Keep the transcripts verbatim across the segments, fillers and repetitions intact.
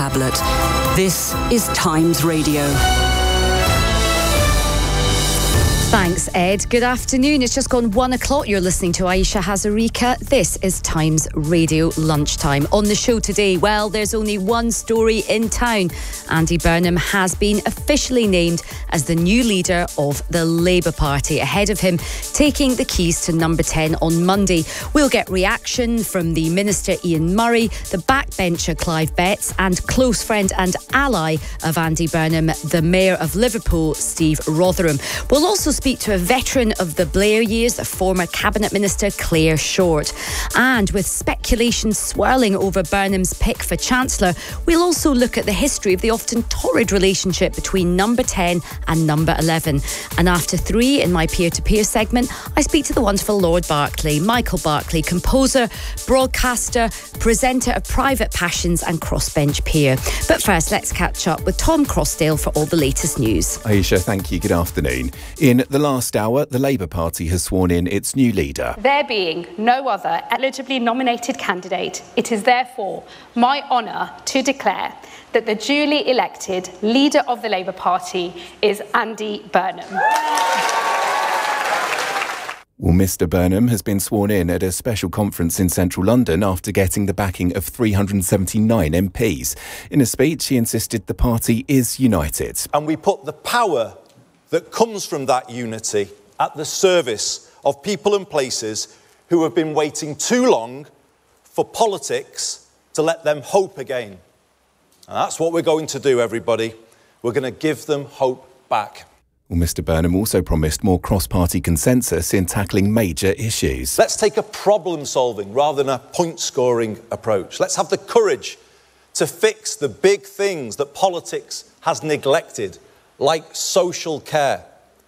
tablet. This is Times Radio. Thanks, Ed. Good afternoon. It's just gone one o'clock. You're listening to Aisha Hazarika. This is Times Radio Lunchtime. On the show today, well, there's only one story in town. Andy Burnham has been officially named as the new leader of the Labour Party, ahead of him taking the keys to number ten on Monday. We'll get reaction from the Minister Ian Murray, the backbencher Clive Betts, and close friend and ally of Andy Burnham, the Mayor of Liverpool, Steve Rotherham. We'll also speak to a veteran of the Blair years, the former Cabinet Minister Claire Short. And with speculation swirling over Burnham's pick for Chancellor, we'll also look at the history of the often torrid relationship between number ten and number eleven. And after three, in my peer-to-peer segment, I speak to the wonderful Lord Barclay, Michael Barclay, composer, broadcaster, presenter of Private Passions and Crossbench Peer. But first, let's catch up with Tom Crossdale for all the latest news. Aisha, thank you. Good afternoon. In the last hour, the Labour Party has sworn in its new leader. There being no other eligibly nominated candidate, it is therefore my honour to declare that the duly elected leader of the Labour Party is Andy Burnham. Well, Mr Burnham has been sworn in at a special conference in central London after getting the backing of three hundred seventy-nine M Ps. In a speech, he insisted the party is united. And we put the power that comes from that unity at the service of people and places who have been waiting too long for politics to let them hope again. And that's what we're going to do, everybody. We're going to give them hope back. Well, Mr Burnham also promised more cross-party consensus in tackling major issues. Let's take a problem-solving rather than a point-scoring approach. Let's have the courage to fix the big things that politics has neglected, like social care,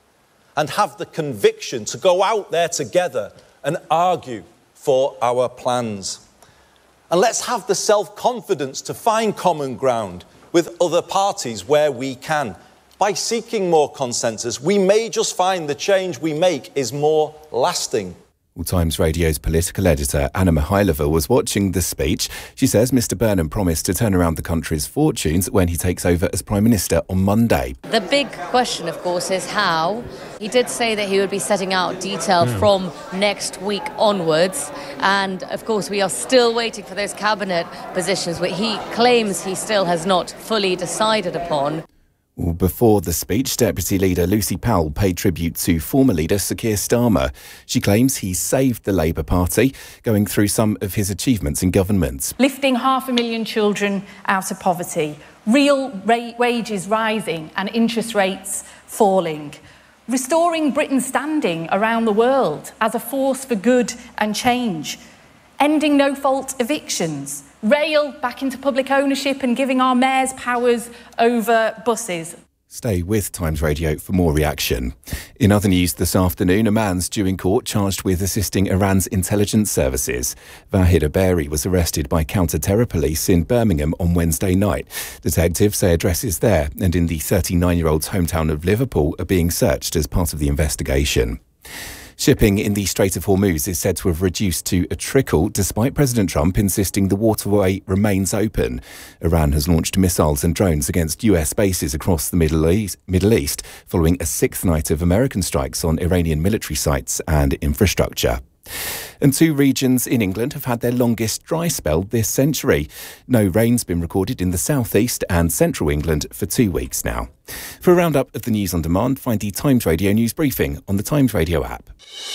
and have the conviction to go out there together and argue for our plans. And let's have the self-confidence to find common ground with other parties where we can. By seeking more consensus, we may just find the change we make is more lasting. Well, Times Radio's political editor Anna Mihailova was watching the speech. She says Mr Burnham promised to turn around the country's fortunes when he takes over as Prime Minister on Monday. The big question, of course, is how. He did say that he would be setting out detail mm. from next week onwards. And, of course, we are still waiting for those cabinet positions, which he claims he still has not fully decided upon. Well, before the speech, Deputy Leader Lucy Powell paid tribute to former leader Sir Keir Starmer. She claims he saved the Labour Party, going through some of his achievements in government. Lifting half a million children out of poverty, real ra- wages rising and interest rates falling, restoring Britain's standing around the world as a force for good and change, ending no-fault evictions, rail back into public ownership and giving our mayors powers over buses. Stay with Times Radio for more reaction. In other news this afternoon, a man's due in court charged with assisting Iran's intelligence services. Vahid Aberi was arrested by counter-terror police in Birmingham on Wednesday night. Detectives say addresses there and in the thirty-nine-year-old's hometown of Liverpool are being searched as part of the investigation. Shipping in the Strait of Hormuz is said to have reduced to a trickle despite President Trump insisting the waterway remains open. Iran has launched missiles and drones against U S bases across the Middle East, Middle East following a sixth night of American strikes on Iranian military sites and infrastructure. And two regions in England have had their longest dry spell this century. No rain's been recorded in the southeast and central England for two weeks now. For a roundup of the news on demand, find the Times Radio news briefing on the Times Radio app.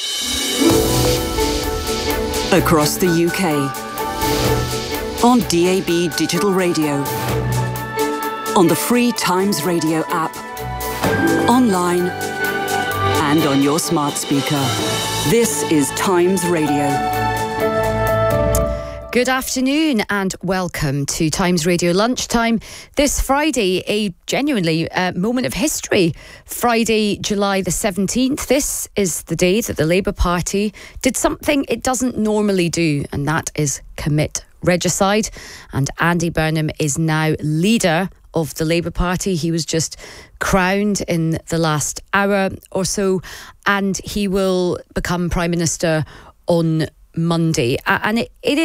Across the U K, on D A B digital radio, on the free Times Radio app, online and on your smart speaker. This is Times Radio. Good afternoon and welcome to Times Radio Lunchtime. This Friday, a genuinely uh, moment of history. Friday, July the seventeenth. This is the day that the Labour Party did something it doesn't normally do, and that is commit regicide. And Andy Burnham is now leader of the Labour Party. He was just crowned in the last hour or so, and he will become Prime Minister on Monday. And it, it is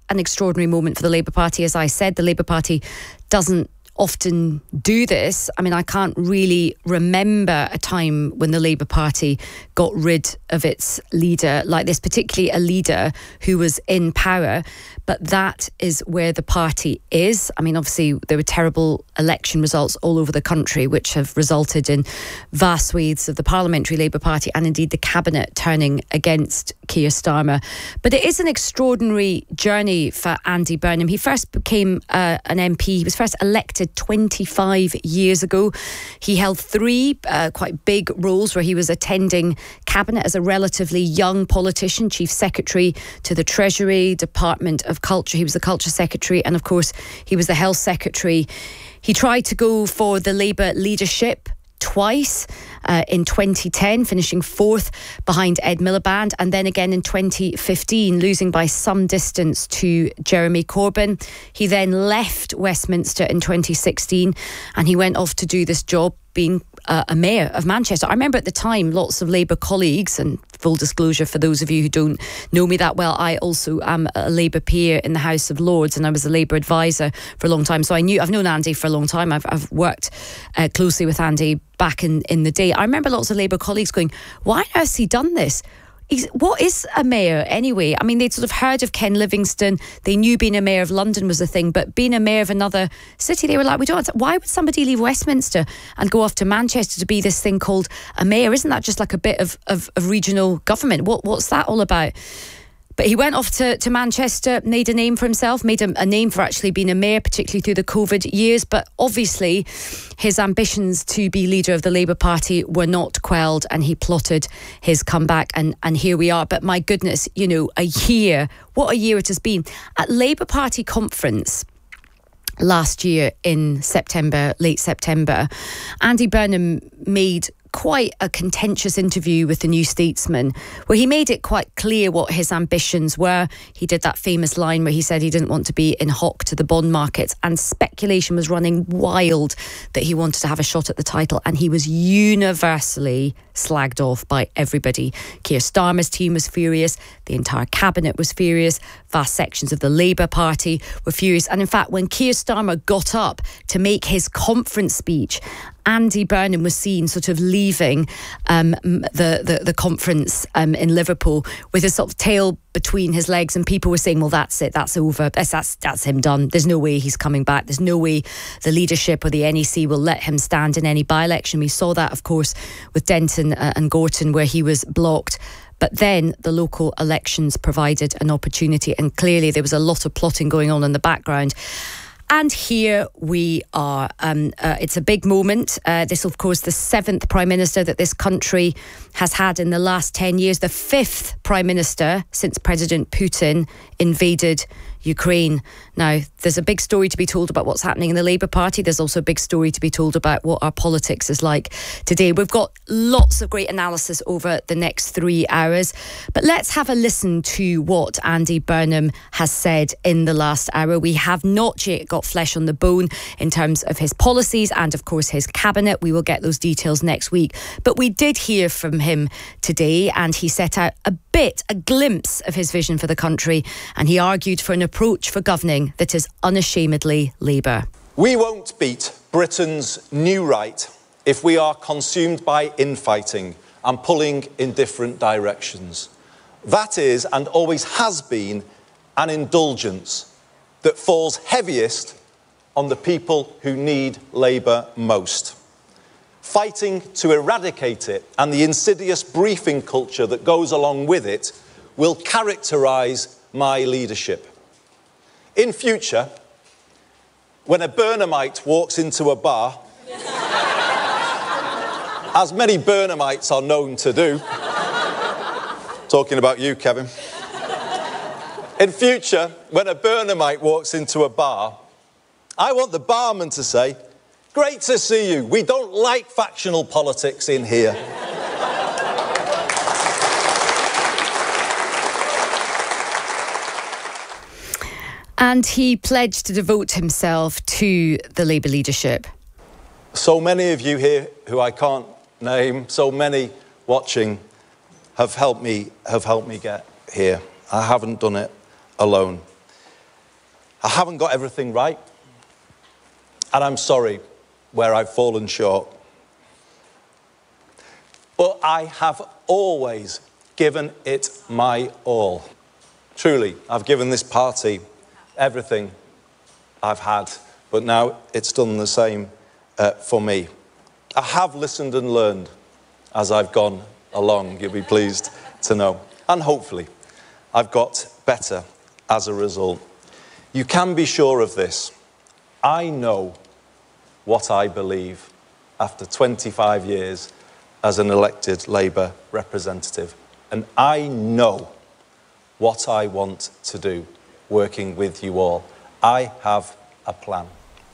an extraordinary moment for the Labour Party. As I said, the Labour Party doesn't often do this. I mean, I can't really remember a time when the Labour Party got rid of its leader like this, particularly a leader who was in power. But that is where the party is. I mean, obviously, there were terrible election results all over the country, which have resulted in vast swathes of the Parliamentary Labour Party and indeed the Cabinet turning against Keir Starmer. But it is an extraordinary journey for Andy Burnham. He first became uh, an M P. He was first elected twenty-five years ago. He held three uh, quite big roles where he was attending Cabinet as a relatively young politician, Chief Secretary to the Treasury, Department of Culture. He was the Culture Secretary, and of course he was the Health Secretary. He tried to go for the Labour leadership twice, uh, in twenty ten, finishing fourth behind Ed Miliband, and then again in twenty fifteen, losing by some distance to Jeremy Corbyn. He then left Westminster in twenty sixteen and he went off to do this job being uh, a mayor of Manchester. I remember at the time lots of Labour colleagues, and full disclosure for those of you who don't know me that well, I also am a Labour peer in the House of Lords and I was a Labour advisor for a long time. So I knew, I've known Andy for a long time. I've, I've worked uh, closely with Andy back in, in the day. I remember lots of Labour colleagues going, why on earth has he done this? He's, what is a mayor anyway? I mean, they'd sort of heard of Ken Livingstone. They knew being a mayor of London was a thing, but being a mayor of another city, they were like, we don't. Why would somebody leave Westminster and go off to Manchester to be this thing called a mayor? Isn't that just like a bit of, of, of regional government? What What's that all about? But he went off to, to Manchester, made a name for himself, made a, a name for actually being a mayor, particularly through the COVID years. But obviously, his ambitions to be leader of the Labour Party were not quelled and he plotted his comeback. And, and here we are. But my goodness, you know, a year, what a year it has been. At Labour Party conference last year in September, late September, Andy Burnham made quite a contentious interview with the New Statesman where he made it quite clear what his ambitions were. He did that famous line where he said he didn't want to be in hock to the bond markets, and speculation was running wild that he wanted to have a shot at the title, and he was universally slagged off by everybody. Keir Starmer's team was furious, the entire cabinet was furious, vast sections of the Labour Party were furious, and in fact when Keir Starmer got up to make his conference speech, Andy Burnham was seen sort of leaving um, the, the, the conference um, in Liverpool with his sort of tail between his legs, and people were saying, well, that's it, that's over, that's, that's, that's him done. There's no way he's coming back. There's no way the leadership or the N E C will let him stand in any by-election. We saw that, of course, with Denton uh, and Gorton, where he was blocked. But then the local elections provided an opportunity, and clearly there was a lot of plotting going on in the background. And here we are. Um, uh, it's a big moment. Uh, this, of course, the seventh Prime Minister that this country has had in the last ten years, the fifth Prime Minister since President Putin invaded Ukraine. Now, there's a big story to be told about what's happening in the Labour Party. There's also a big story to be told about what our politics is like today. We've got lots of great analysis over the next three hours. But let's have a listen to what Andy Burnham has said in the last hour. We have not yet got flesh on the bone in terms of his policies and, of course, his cabinet. We will get those details next week. But we did hear from him today, and he set out a bit, a glimpse of his vision for the country, and he argued for an approach for governing that is unashamedly Labour. We won't beat Britain's new right if we are consumed by infighting and pulling in different directions. That is, and always has been, an indulgence that falls heaviest on the people who need Labour most. Fighting to eradicate it and the insidious briefing culture that goes along with it will characterise my leadership. In future, when a Burnhamite walks into a bar, as many Burnhamites are known to do, talking about you, Kevin. In future, when a Burnhamite walks into a bar, I want the barman to say, "Great to see you. We don't like factional politics in here." And he pledged to devote himself to the Labour leadership. So many of you here who I can't name, so many watching, have helped me, have helped me get here. I haven't done it alone. I haven't got everything right, and I'm sorry where I've fallen short. But I have always given it my all. Truly, I've given this party everything I've had, but now it's done the same uh, for me. I have listened and learned as I've gone along, you'll be pleased to know. And hopefully, I've got better as a result. You can be sure of this. I know what I believe after twenty-five years as an elected Labour representative. And I know what I want to do, working with you all. I have a plan.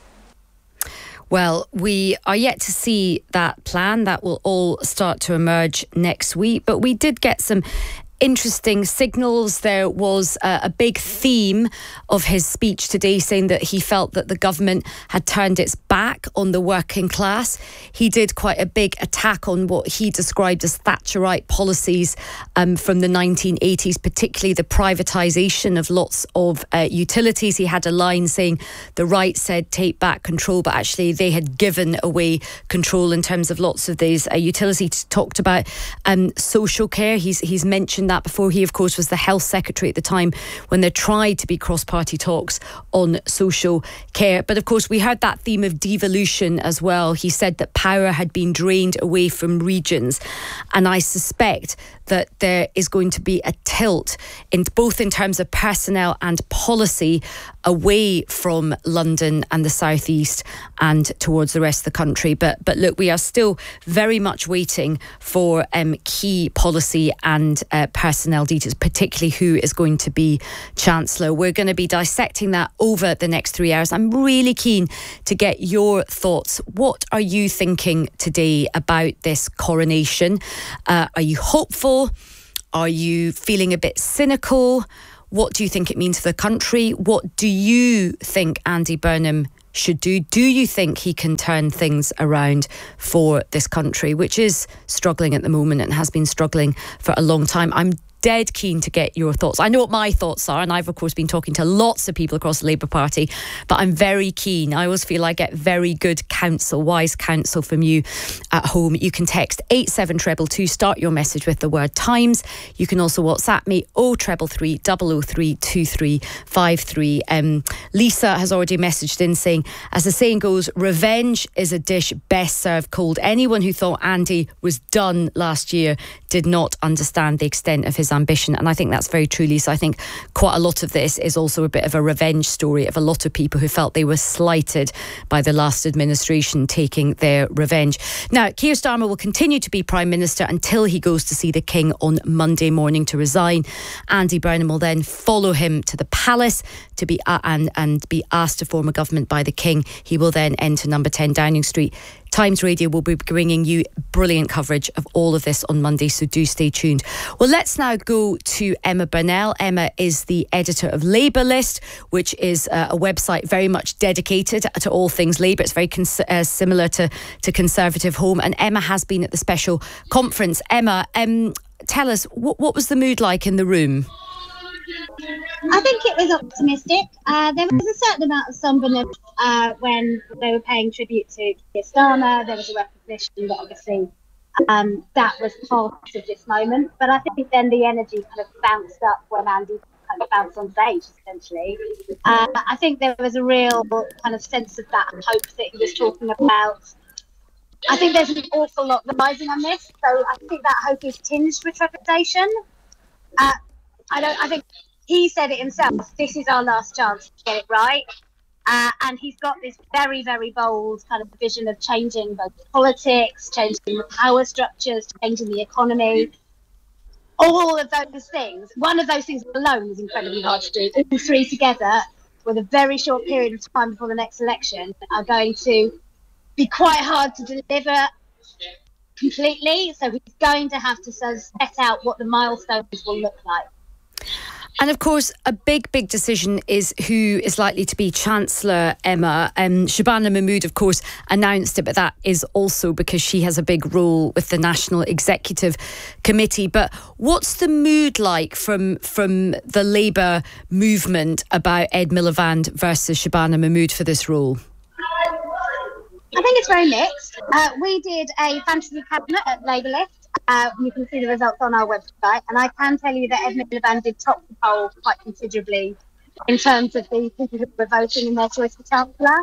Well, we are yet to see that plan. That will all start to emerge next week. But we did get some interesting signals. There was a, a big theme of his speech today, saying that he felt that the government had turned its back on the working class. He did quite a big attack on what he described as Thatcherite policies um, from the nineteen eighties, particularly the privatisation of lots of uh, utilities. He had a line saying the right said take back control, but actually they had given away control in terms of lots of these uh, utilities. He talked about um, social care. He's, he's mentioned that before. He, of course, was the health secretary at the time when there tried to be cross-party talks on social care. But of course, we heard that theme of devolution as well. He said that power had been drained away from regions. And I suspect that there is going to be a tilt in both in terms of personnel and policy away from London and the southeast and towards the rest of the country. But but look, we are still very much waiting for um, key policy and uh, personnel details, particularly who is going to be Chancellor. We're going to be dissecting that over the next three hours. I'm really keen to get your thoughts. What are you thinking today about this coronation? Uh, are you hopeful? Are you feeling a bit cynical? What do you think it means for the country? What do you think Andy Burnham should do? Do you think he can turn things around for this country, which is struggling at the moment and has been struggling for a long time? I'm dead keen to get your thoughts. I know what my thoughts are, and I've of course been talking to lots of people across the Labour Party, but I'm very keen. I always feel I get very good counsel, wise counsel from you at home. You can text eight seven two two, start your message with the word Times. You can also WhatsApp me oh three three three, oh oh three, two three five three. Um, Lisa has already messaged in saying, as the saying goes, revenge is a dish best served cold. Anyone who thought Andy was done last year did not understand the extent of his ambition. And I think that's very true, Lisa. I think quite a lot of this is also a bit of a revenge story of a lot of people who felt they were slighted by the last administration taking their revenge. Now, Keir Starmer will continue to be Prime Minister until he goes to see the King on Monday morning to resign. Andy Burnham will then follow him to the palace to be uh, and, and be asked to form a government by the King. He will then enter number ten Downing Street. Times Radio will be bringing you brilliant coverage of all of this on Monday, so do stay tuned. Well, let's now go to Emma Burnell. Emma is the editor of Labour List, which is uh, a website very much dedicated to all things Labour. It's very cons- uh, similar to, to Conservative Home, and Emma has been at the special conference. Emma, um, tell us, what, what was the mood like in the room? I think it was optimistic. Uh, there was a certain amount of somberness uh, when they were paying tribute to Keir Starmer. There was a recognition that obviously um, that was part of this moment. But I think then the energy kind of bounced up when Andy kind of bounced on stage, essentially. Uh, I think there was a real kind of sense of that hope that he was talking about. I think there's an awful lot rising on this. So I think that hope is tinged with trepidation. Uh, I don't. I think he said it himself. This is our last chance to get it right, uh, and he's got this very, very bold kind of vision of changing both politics, changing the power structures, changing the economy, all of those things. One of those things alone is incredibly hard to do. All three together, with a very short period of time before the next election, are going to be quite hard to deliver completely. So he's going to have to sort of set out what the milestones will look like. And of course, a big, big decision is who is likely to be Chancellor, Emma. Um, Shabana Mahmood, of course, announced it, but that is also because she has a big role with the National Executive Committee. But what's the mood like from from the Labour movement about Ed Miliband versus Shabana Mahmood for this role? I think it's very mixed. Uh, we did a fantasy cabinet at Labour Lift. Uh, you can see the results on our website, and I can tell you that Ed Miliband did top the poll quite considerably in terms of the people who were voting in their choice for Chancellor.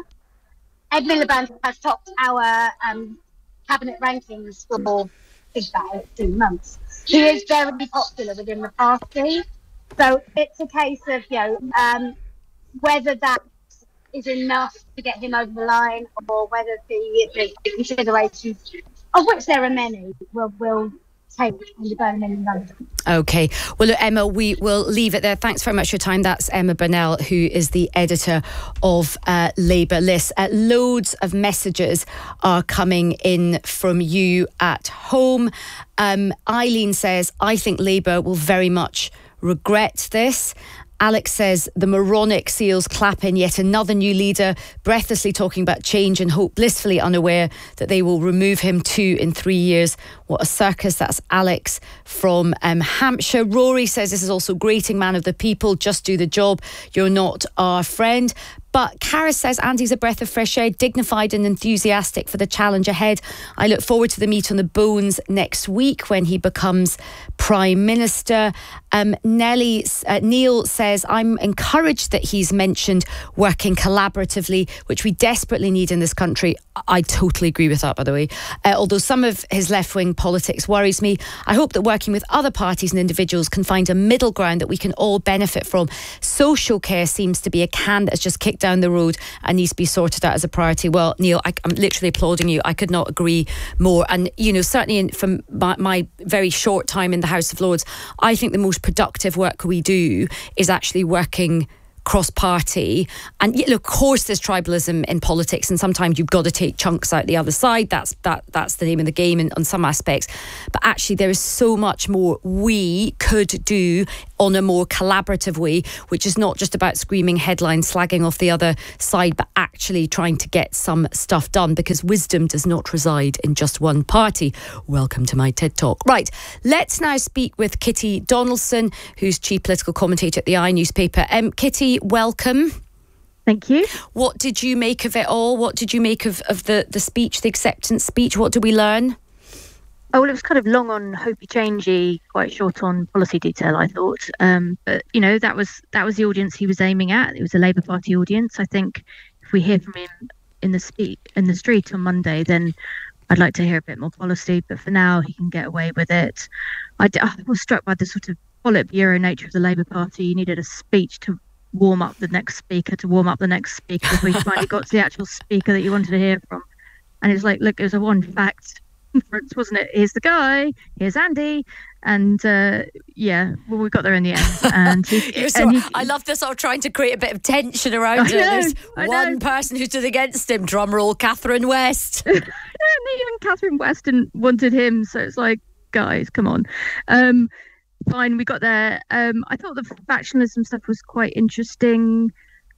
Ed Miliband has topped our um, cabinet rankings for about eighteen months. He is very popular within the party, so it's a case of, you know, um, whether that is enough to get him over the line, or whether the, the considerations, of which there are many, will will take on the Birmingham and London. OK. Well, look, Emma, we will leave it there. Thanks very much for your time. That's Emma Burnell, who is the editor of uh, Labour List. Uh, loads of messages are coming in from you at home. Um, Eileen says, I think Labour will very much regret this. Alex says the moronic seals clap in yet another new leader, breathlessly talking about change and hope, blissfully unaware that they will remove him too in three years. What a circus. That's Alex from um, Hampshire. Rory says this is also grating, man of the people, just do the job. You're not our friend. But Karis says Andy's a breath of fresh air, dignified and enthusiastic for the challenge ahead. I look forward to the meat on the bones next week when he becomes Prime Minister. Um, Nelly, uh, Neil says, I'm encouraged that he's mentioned working collaboratively, which we desperately need in this country. I totally agree with that, by the way. Uh, although some of his left-wing politics worries me, I hope that working with other parties and individuals can find a middle ground that we can all benefit from. Social care seems to be a can that's just kicked down the road and needs to be sorted out as a priority. Well, Neil, I, I'm literally applauding you. I could not agree more. And, you know, certainly in, from my, my very short time in the House of Lords, I think the most productive work we do is actually working cross-party. And look, of course there's tribalism in politics, and sometimes you've got to take chunks out the other side. That's that that's the name of the game in, on some aspects. But actually there is so much more we could do on a more collaborative way, which is not just about screaming headlines, slagging off the other side, but actually trying to get some stuff done, because wisdom does not reside in just one party. Welcome to my TED Talk. Right, let's now speak with Kitty Donaldson, who's chief political commentator at the I newspaper. Um, Kitty, welcome. Thank you. What did you make of it all? What did you make of, of the, the speech, the acceptance speech? What did we learn? Oh, well, it was kind of long on hopey changey, quite short on policy detail, I thought. Um, but, you know, that was that was the audience he was aiming at. It was a Labour Party audience. I think if we hear from him in the speak, in the street on Monday, then I'd like to hear a bit more policy. But for now, he can get away with it. I, I was struck by the sort of Politburo nature of the Labour Party. You needed a speech to warm up the next speaker, to warm up the next speaker before you finally got to the actual speaker that you wanted to hear from. And it's like, look, it was a one fact conference, wasn't it? Here's the guy, here's Andy, and uh, yeah, well, we got there in the end. And, he, so, and he, I love this, all trying to create a bit of tension around it. There's one person who stood against him, drumroll, Catherine West. Even Catherine West didn't wanted him, so it's like, guys, come on. Um, fine, we got there. Um, I thought the factionalism stuff was quite interesting.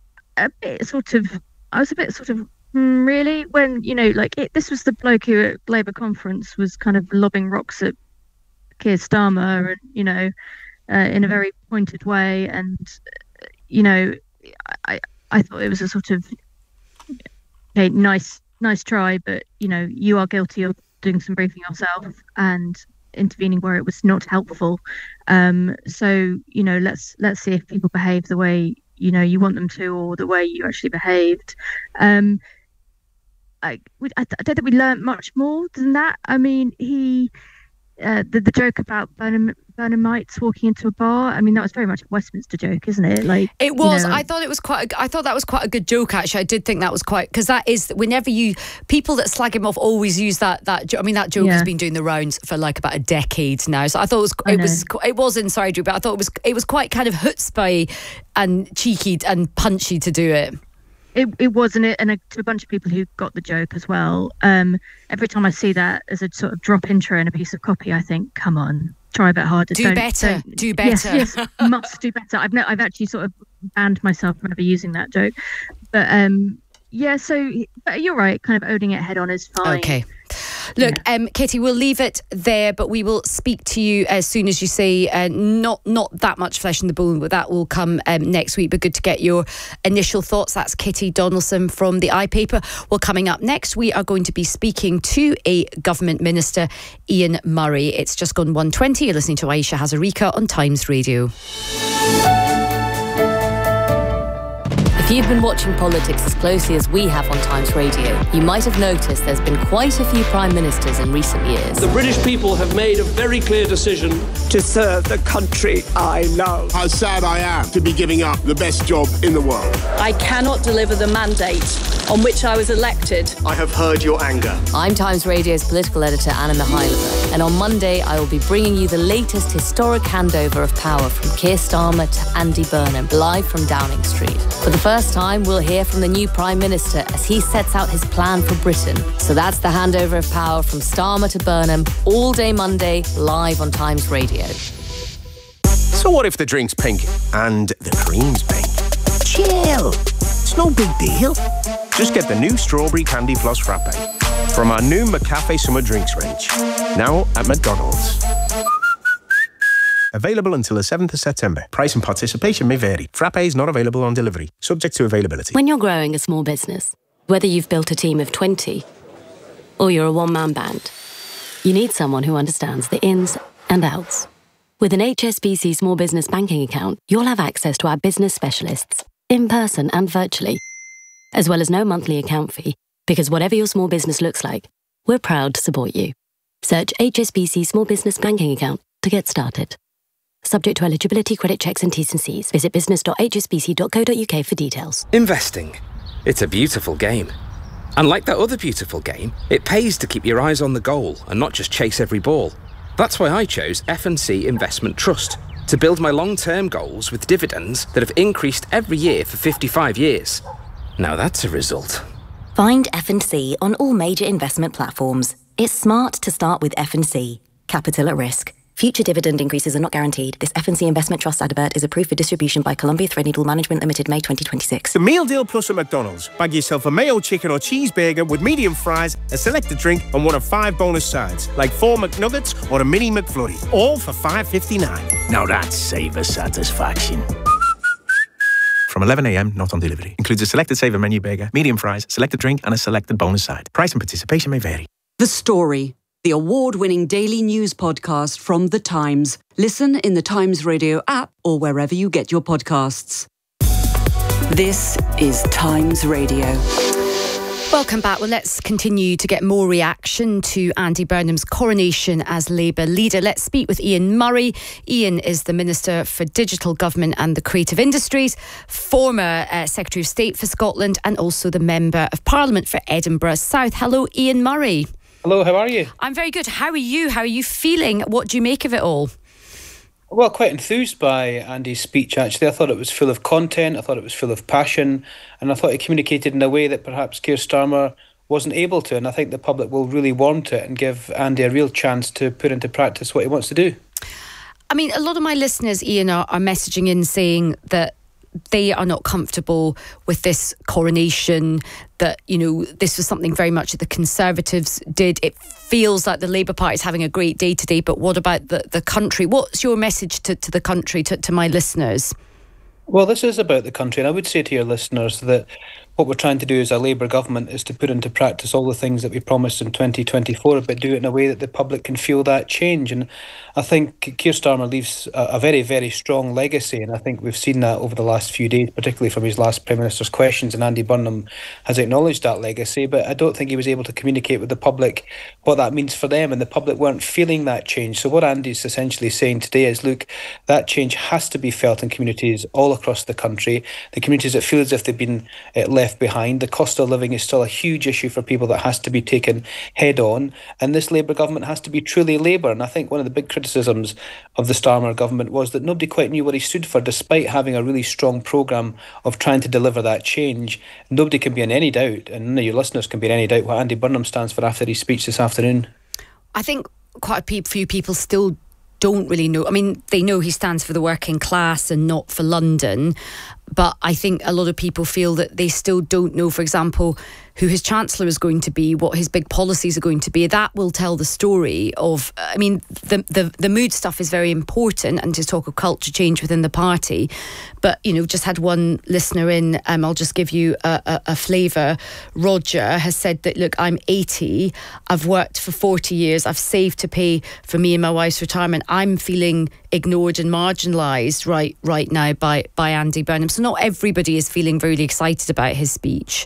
A bit sort of, I was a bit sort of. Mm, really? When, you know, like it, this was the bloke who at Labour conference was kind of lobbing rocks at Keir Starmer, and, you know, uh, in a very pointed way. And, uh, you know, I I thought it was a sort of okay, nice nice try, but, you know, you are guilty of doing some briefing yourself and intervening where it was not helpful. Um, so, you know, let's let's see if people behave the way, you know, you want them to, or the way you actually behaved. Um, I, we, I, I don't think we learned much more than that. I mean, he, uh, the, the joke about Burnham, Burnhamites walking into a bar. I mean, that was very much a Westminster joke, isn't it? Like it was. You know, I thought it was quite. A, I thought that was quite a good joke. Actually, I did think that was quite, because that is, whenever you people that slag him off always use that that. I mean, that joke yeah. has been doing the rounds for like about a decade now. So I thought it was. It was. It was insidery, but I thought it was. It was quite kind of chutzpah and cheeky and punchy to do it. It it wasn't it, and a, to a bunch of people who got the joke as well. Um, every time I see that as a sort of drop intro in a piece of copy, I think, come on, try a bit harder. Do don't, better. Don't, do better. Yes, yes, must do better. I've no, I've actually sort of banned myself from ever using that joke. But um, yeah, so but you're right. Kind of owning it head on is fine. Okay. Look, yeah. um, Katie, we'll leave it there, but we will speak to you as soon as you say uh, not not that much flesh in the bone, but that will come um, next week. But good to get your initial thoughts. That's Kitty Donaldson from the iPaper. Well, coming up next, we are going to be speaking to a government minister, Ian Murray. It's just gone one twenty. You're listening to Aisha Hazarika on Times Radio. If you've been watching politics as closely as we have on Times Radio, you might have noticed there's been quite a few prime ministers in recent years. The British people have made a very clear decision to serve the country I love. How sad I am to be giving up the best job in the world. I cannot deliver the mandate on which I was elected. I have heard your anger. I'm Times Radio's political editor, Anna Mihailova, and on Monday I will be bringing you the latest historic handover of power from Keir Starmer to Andy Burnham, live from Downing Street. For the first time, we'll hear from the new Prime Minister as he sets out his plan for Britain. So that's the handover of power from Starmer to Burnham, all day Monday, live on Times Radio. So what if the drink's pink and the cream's pink? Chill. It's no big deal. Just get the new Strawberry Candy Plus Frappe from our new McCafe Summer Drinks range. Now at McDonald's. Available until the seventh of September. Price and participation may vary. Frappe is not available on delivery. Subject to availability. When you're growing a small business, whether you've built a team of twenty or you're a one-man band, you need someone who understands the ins and outs. With an H S B C Small Business Banking account, you'll have access to our business specialists, in person and virtually, as well as no monthly account fee, because whatever your small business looks like, we're proud to support you. Search H S B C Small Business Banking account to get started. Subject to eligibility, credit checks and T's and C's. Visit business dot h s b c dot co dot u k for details. Investing. It's a beautiful game. And like that other beautiful game, it pays to keep your eyes on the goal and not just chase every ball. That's why I chose F and C Investment Trust, to build my long-term goals with dividends that have increased every year for fifty-five years. Now that's a result. Find F and C on all major investment platforms. It's smart to start with F and C. Capital at risk. Future dividend increases are not guaranteed. This F and C Investment Trust advert is approved for distribution by Columbia Threadneedle Management Limited, May twenty twenty-six. The Meal Deal Plus at McDonald's. Bag yourself a mayo chicken or cheeseburger with medium fries, a selected drink, and one of five bonus sides, like four McNuggets or a mini McFlurry. All for five fifty-nine. Now that's savor satisfaction. From eleven a m, not on delivery. Includes a selected Saver menu burger, medium fries, selected drink, and a selected bonus side. Price and participation may vary. The Story, the award-winning daily news podcast from The Times. Listen in the Times Radio app or wherever you get your podcasts. This is Times Radio. Welcome back. Well, let's continue to get more reaction to Andy Burnham's coronation as Labour leader. Let's speak with Ian Murray. Ian is the Minister for Digital Government and the Creative Industries, former uh, Secretary of State for Scotland, and also the Member of Parliament for Edinburgh South. Hello, Ian Murray. Hello, how are you? I'm very good. How are you? How are you feeling? What do you make of it all? Well, quite enthused by Andy's speech, actually. I thought it was full of content, I thought it was full of passion, and I thought it communicated in a way that perhaps Keir Starmer wasn't able to, and I think the public will really want it and give Andy a real chance to put into practice what he wants to do. I mean, a lot of my listeners, Ian, are, are messaging in saying that they are not comfortable with this coronation, that, you know, this was something very much that the Conservatives did. It feels like the Labour Party is having a great day today, but what about the, the country? What's your message to, to the country, to, to my listeners? Well, this is about the country, and I would say to your listeners that what we're trying to do as a Labour government is to put into practice all the things that we promised in twenty twenty-four, but do it in a way that the public can feel that change. And I think Keir Starmer leaves a, a very, very strong legacy, and I think we've seen that over the last few days, particularly from his last Prime Minister's questions, and Andy Burnham has acknowledged that legacy, but I don't think he was able to communicate with the public what that means for them, and the public weren't feeling that change. So what Andy's essentially saying today is, look, that change has to be felt in communities all across the country, the communities that feel as if they've been uh, left behind. The cost of living is still a huge issue for people that has to be taken head on, and this Labour government has to be truly Labour. And I think one of the big criticisms of the Starmer government was that nobody quite knew what he stood for, despite having a really strong programme of trying to deliver that change. Nobody can be in any doubt, and none of your listeners can be in any doubt, what Andy Burnham stands for after his speech this afternoon. I think quite a few people still don't really know. I mean, they know he stands for the working class and not for London, but I think a lot of people feel that they still don't know, for example, who his Chancellor is going to be, what his big policies are going to be. That will tell the story of, I mean, the the, the mood stuff is very important, and to talk of culture change within the party. But, you know, just had one listener in, um, I'll just give you a, a, a flavour. Roger has said that, look, I'm eighty, I've worked for forty years, I've saved to pay for me and my wife's retirement. I'm feeling ignored and marginalised right right now by, by Andy Burnham. So not everybody is feeling really excited about his speech.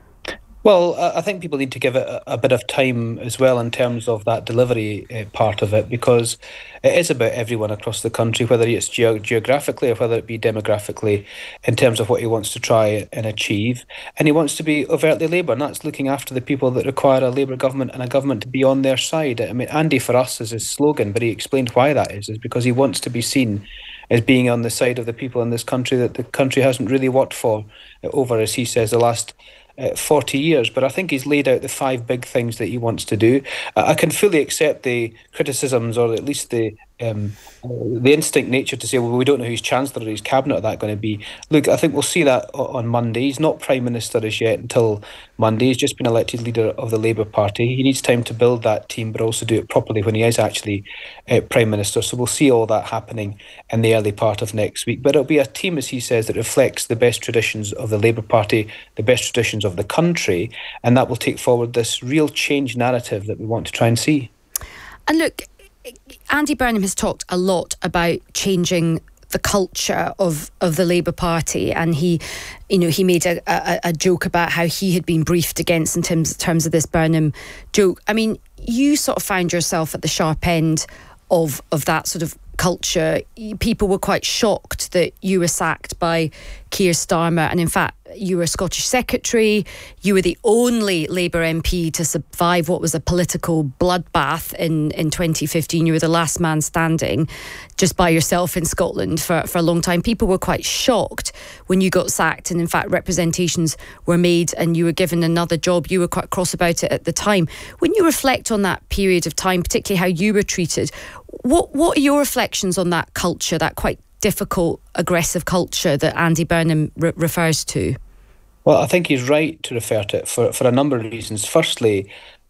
Well, I think people need to give it a, a bit of time as well in terms of that delivery uh, part of it, because it is about everyone across the country, whether it's ge- geographically or whether it be demographically, in terms of what he wants to try and achieve. And he wants to be overtly Labour, and that's looking after the people that require a Labour government and a government to be on their side. I mean, Andy for us is his slogan, but he explained why that is, is because he wants to be seen as being on the side of the people in this country that the country hasn't really worked for over, as he says, the last Uh, forty years. But I think he's laid out the five big things that he wants to do. Uh, I can fully accept the criticisms, or at least the um, uh, the instinct nature to say, well, we don't know who's Chancellor or whose cabinet that going to be. Look, I think we'll see that on Monday. He's not Prime Minister as yet until Monday. He's just been elected leader of the Labour Party. He needs time to build that team, but also do it properly when he is actually uh, Prime Minister. So we'll see all that happening in the early part of next week. But it'll be a team, as he says, that reflects the best traditions of the Labour Party, the best traditions of the country, and that will take forward this real change narrative that we want to try and see. And look, Andy Burnham has talked a lot about changing the culture of, of the Labour Party, and he, you know, he made a, a, a joke about how he had been briefed against in terms, terms of this Burnham joke. I mean, you sort of found yourself at the sharp end of of that sort of culture. People were quite shocked that you were sacked by Keir Starmer, and in fact you were Scottish Secretary. You were the only Labour M P to survive what was a political bloodbath in, in twenty fifteen. You were the last man standing just by yourself in Scotland for, for a long time. People were quite shocked when you got sacked, and in fact representations were made and you were given another job. You were quite cross about it at the time. When you reflect on that period of time, particularly how you were treated, what what are your reflections on that culture, that quite difficult, aggressive culture that Andy Burnham re- refers to? Well, I think he's right to refer to it for, for a number of reasons. Firstly,